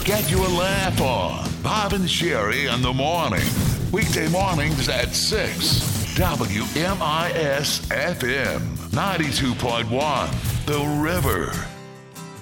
get your laugh on. Bob and Sherry in the morning. Weekday mornings at 6. WMIS FM 92.1. The River.